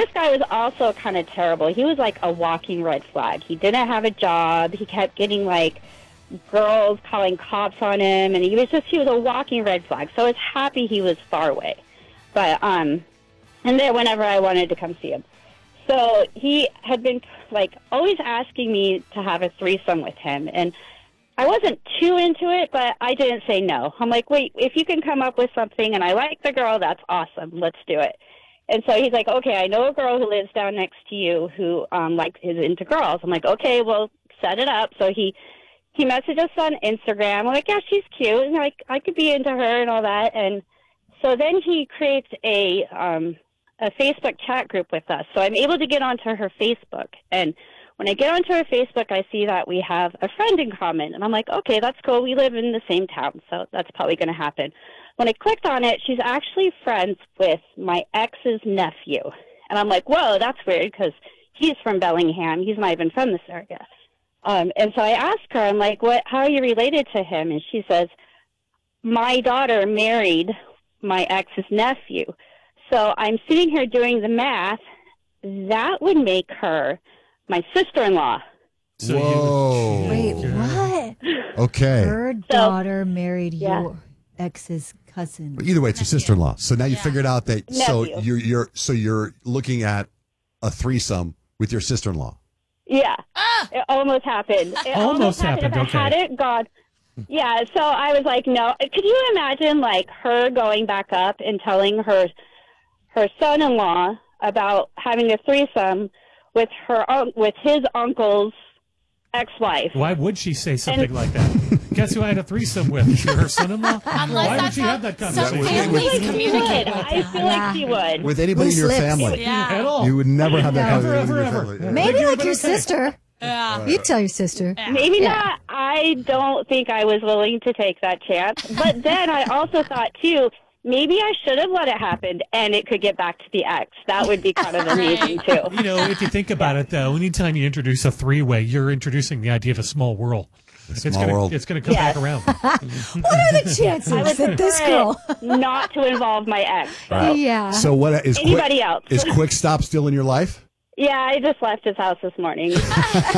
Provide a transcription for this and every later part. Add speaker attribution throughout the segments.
Speaker 1: this guy was also kind of terrible. He was like a walking red flag. He didn't have a job. He kept getting like girls calling cops on him, and he was a walking red flag. So I was happy he was far away. But and then whenever I wanted to come see him. So he had been like always asking me to have a threesome with him, and I wasn't too into it, but I didn't say no. I'm like, wait, if you can come up with something and I like the girl, that's awesome. Let's do it. And so he's like, okay, I know a girl who lives down next to you who is into girls. I'm like, okay, well, set it up. So he messaged us on Instagram. I'm like, yeah, she's cute, and like I could be into her and all that. And so then he creates a Facebook chat group with us. So I'm able to get onto her Facebook. And when I get onto her Facebook, I see that we have a friend in common. And I'm like, okay, that's cool. We live in the same town, so that's probably going to happen. When I clicked on it, she's actually friends with my ex's nephew. And I'm like, whoa, that's weird because he's from Bellingham. He's not even from this area. And so I asked her, I'm like, how are you related to him? And she says, my daughter married my ex's nephew. So I'm sitting here doing the math. That would make her my sister-in-law.
Speaker 2: So
Speaker 3: whoa.
Speaker 4: Wait, what?
Speaker 3: Okay.
Speaker 4: Her daughter married your ex's cousin.
Speaker 3: But either way, it's your sister-in-law. So now you figured out that
Speaker 1: Nephew.
Speaker 3: you're looking at a threesome with your sister-in-law.
Speaker 1: Yeah. It almost happened. It almost happened. If I hadn't gone. Yeah, so I was like, no. Could you imagine like her going back up and telling her son-in-law about having a threesome with his uncle's ex-wife?
Speaker 2: Why would she say something like that? Guess who I had a threesome with? Her son-in-law? Why would she have that conversation?
Speaker 1: Families communicate. I feel like she would.
Speaker 3: With anybody in your family.
Speaker 1: Yeah.
Speaker 2: At all.
Speaker 3: You would never have that conversation
Speaker 2: Ever.
Speaker 3: with your family.
Speaker 4: Maybe like your sister.
Speaker 5: Yeah.
Speaker 4: You tell your sister.
Speaker 1: Maybe not. I don't think I was willing to take that chance. But then I also thought, too, maybe I should have let it happen and it could get back to the ex. That would be kind of amazing, too.
Speaker 2: You know, if you think about it, though, anytime you introduce a three-way, you're introducing the idea of a small world. It's going to come back around.
Speaker 4: What are the chances that this girl
Speaker 1: not to involve my ex?
Speaker 3: Right.
Speaker 4: Yeah.
Speaker 3: So what is
Speaker 1: anybody else?
Speaker 3: Is Quick Stop still in your life?
Speaker 1: Yeah, I just left his house this morning.
Speaker 3: Did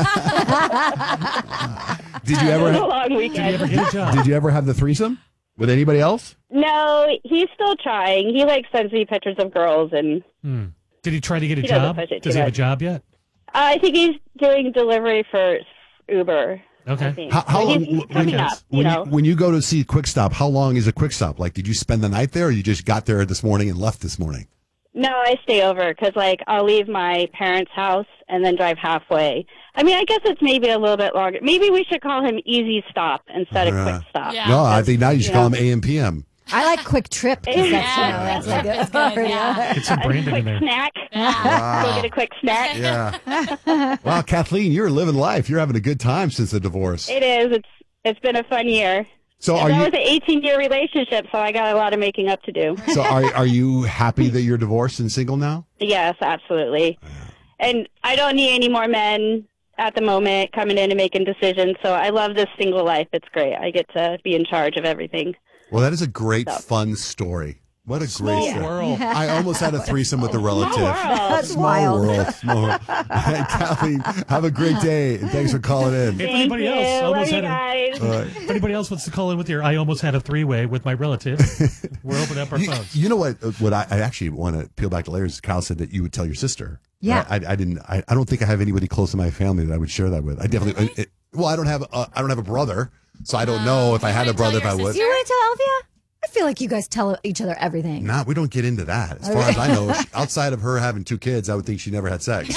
Speaker 3: you ever
Speaker 1: It was a long weekend.
Speaker 3: Did you ever have the threesome with anybody else?
Speaker 1: No, he's still trying. He sends me pictures of girls and.
Speaker 2: Did he try to get a
Speaker 1: He doesn't
Speaker 2: job?
Speaker 1: push it
Speaker 2: Does
Speaker 1: too
Speaker 2: he have a
Speaker 1: much.
Speaker 2: job yet?
Speaker 1: I think he's doing delivery for Uber.
Speaker 2: Okay.
Speaker 1: I think.
Speaker 3: How
Speaker 1: So
Speaker 3: long?
Speaker 1: he's coming up, you know.
Speaker 3: When you go to see Quick Stop, how long is a Quick Stop? Like, did you spend the night there, or you just got there this morning and left this morning?
Speaker 1: No, I stay over because, I'll leave my parents' house and then drive halfway. I mean, I guess it's maybe a little bit longer. Maybe we should call him Easy Stop instead of Quick Stop.
Speaker 5: Yeah.
Speaker 3: No, I think now you should call him AM PM.
Speaker 4: I like Quick Trip. That's like
Speaker 5: That's good, yeah.
Speaker 2: Get some branding in there.
Speaker 1: Snack. Go get a quick snack.
Speaker 3: Yeah. Wow, Kathleen, you're living life. You're having a good time since the divorce.
Speaker 1: It is. It's been a fun year.
Speaker 3: So
Speaker 1: That was an 18-year relationship, so I got a lot of making up to do.
Speaker 3: So are you happy that you're divorced and single now?
Speaker 1: Yes, absolutely. And I don't need any more men at the moment coming in and making decisions, so I love this single life. It's great. I get to be in charge of everything.
Speaker 3: Well, that is a great, fun story. What a great story.
Speaker 2: World.
Speaker 3: I almost had a threesome with a relative.
Speaker 4: That's
Speaker 3: Small
Speaker 4: wild.
Speaker 3: world. Small world. Hey, Kathleen, have a great day, and thanks for calling in.
Speaker 2: If anybody
Speaker 1: Thank
Speaker 2: else
Speaker 1: you.
Speaker 2: almost
Speaker 1: Love you
Speaker 2: had
Speaker 1: guys.
Speaker 2: if anybody else wants to call in with your I almost had a three-way with my relative, we're opening up our phones.
Speaker 3: You know what? What I actually want to peel back the layers. Kyle said that you would tell your sister.
Speaker 4: Yeah.
Speaker 3: I didn't. I don't think I have anybody close in my family that I would share that with. I definitely. Well, I don't have a brother, so I don't know if I had a brother if I would.
Speaker 4: Do you want to tell Elvia? I feel like you guys tell each other everything.
Speaker 3: Nah, we don't get into that. As far as I know, outside of her having 2 kids, I would think she never had sex.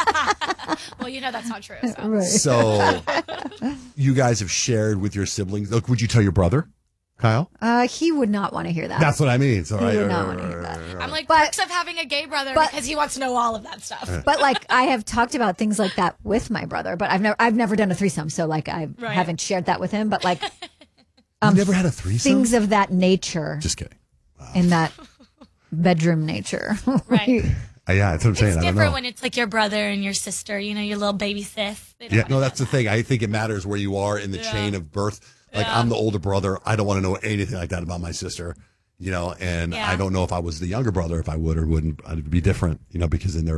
Speaker 5: Well, that's not true. So.
Speaker 4: Right.
Speaker 3: So, you guys have shared with your siblings. Look, would you tell your brother, Kyle?
Speaker 4: He would not want to hear that.
Speaker 3: That's what I mean. So,
Speaker 4: He would not want to hear that.
Speaker 5: I'm like,
Speaker 4: But-
Speaker 5: perks of having a gay brother because he wants to know all of that stuff.
Speaker 4: But I have talked about things like that with my brother, but I've never done a threesome, so I haven't shared that with him. But
Speaker 3: You've never had a threesome?
Speaker 4: things of that nature,
Speaker 3: Just kidding.
Speaker 4: in that bedroom nature.
Speaker 5: Right.
Speaker 3: Yeah, that's what I'm saying.
Speaker 5: It's
Speaker 3: I don't
Speaker 5: different
Speaker 3: know.
Speaker 5: when it's like your brother and your sister, your little baby sis. They don't
Speaker 3: Yeah,
Speaker 5: wanna
Speaker 3: no,
Speaker 5: know
Speaker 3: that's the
Speaker 5: that.
Speaker 3: thing. I think it matters where you are in the chain of birth. Like, I'm the older brother. I don't want to know anything like that about my sister, and I don't know if I was the younger brother, if I would or wouldn't. It'd be different, because then they're